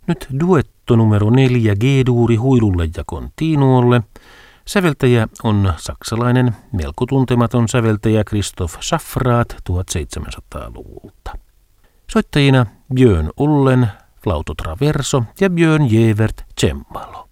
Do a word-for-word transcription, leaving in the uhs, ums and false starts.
Nyt duetto numero neljä G-duuri huilulle ja continuolle. Säveltäjä on saksalainen, melko tuntematon säveltäjä Christoph Schaffrath tuhatseitsemänsataaluvulta. Soittajina Björn Ullen, flauto traverso ja Björn Jevert cembalo.